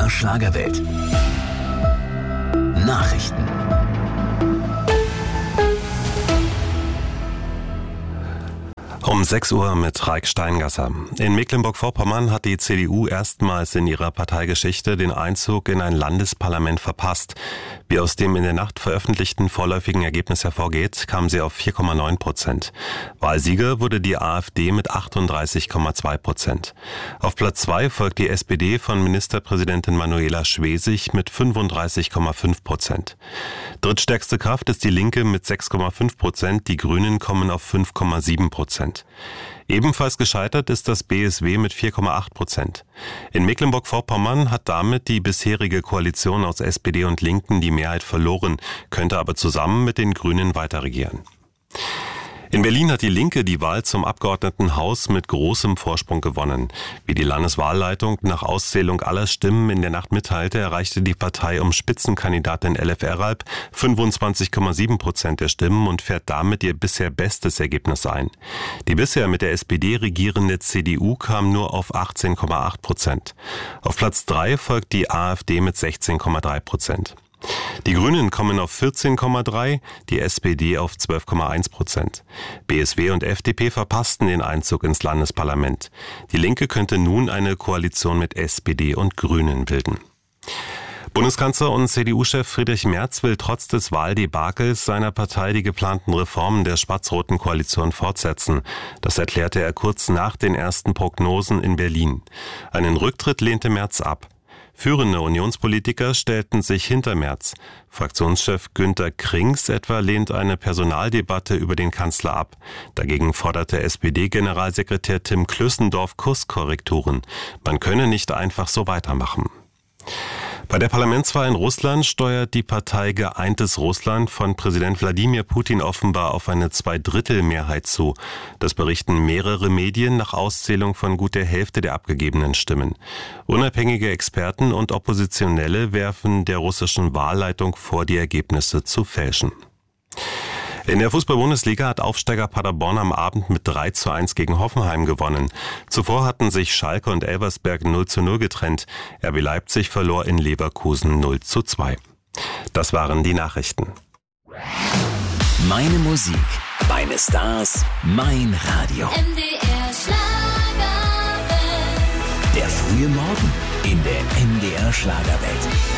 MDR Schlagerwelt. Nachrichten. Um 6 Uhr mit Raik Steingasser. In Mecklenburg-Vorpommern hat die CDU erstmals in ihrer Parteigeschichte den Einzug in ein Landesparlament verpasst. Wie aus dem in der Nacht veröffentlichten vorläufigen Ergebnis hervorgeht, kam sie auf 4,9%. Wahlsieger wurde die AfD mit 38,2%. Auf Platz 2 folgt die SPD von Ministerpräsidentin Manuela Schwesig mit 35,5%. Drittstärkste Kraft ist die Linke mit 6,5%, die Grünen kommen auf 5,7%. Ebenfalls gescheitert ist das BSW mit 4,8%. In Mecklenburg-Vorpommern hat damit die bisherige Koalition aus SPD und Linken die Mehrheit verloren, könnte aber zusammen mit den Grünen weiterregieren. In Berlin hat die Linke die Wahl zum Abgeordnetenhaus mit großem Vorsprung gewonnen. Wie die Landeswahlleitung nach Auszählung aller Stimmen in der Nacht mitteilte, erreichte die Partei um Spitzenkandidatin Elif Eralp 25,7% der Stimmen und fährt damit ihr bisher bestes Ergebnis ein. Die bisher mit der SPD regierende CDU kam nur auf 18,8%. Auf Platz 3 folgt die AfD mit 16,3%. Die Grünen kommen auf 14,3%, die SPD auf 12,1%. BSW und FDP verpassten den Einzug ins Landesparlament. Die Linke könnte nun eine Koalition mit SPD und Grünen bilden. Bundeskanzler und CDU-Chef Friedrich Merz will trotz des Wahldebakels seiner Partei die geplanten Reformen der schwarz-roten Koalition fortsetzen. Das erklärte er kurz nach den ersten Prognosen in Berlin. Einen Rücktritt lehnte Merz ab. Führende Unionspolitiker stellten sich hinter Merz. Fraktionschef Günter Krings etwa lehnt eine Personaldebatte über den Kanzler ab. Dagegen forderte SPD-Generalsekretär Tim Klüssendorf Kurskorrekturen. Man könne nicht einfach so weitermachen. Bei der Parlamentswahl in Russland steuert die Partei Geeintes Russland von Präsident Wladimir Putin offenbar auf eine Zweidrittelmehrheit zu. Das berichten mehrere Medien nach Auszählung von gut der Hälfte der abgegebenen Stimmen. Unabhängige Experten und Oppositionelle werfen der russischen Wahlleitung vor, die Ergebnisse zu fälschen. In der Fußball-Bundesliga hat Aufsteiger Paderborn am Abend mit 3:1 gegen Hoffenheim gewonnen. Zuvor hatten sich Schalke und Elversberg 0:0 getrennt. RB Leipzig verlor in Leverkusen 0:2. Das waren die Nachrichten. Meine Musik, meine Stars, mein Radio. MDR Schlagerwelt. Der frühe Morgen in der MDR Schlagerwelt.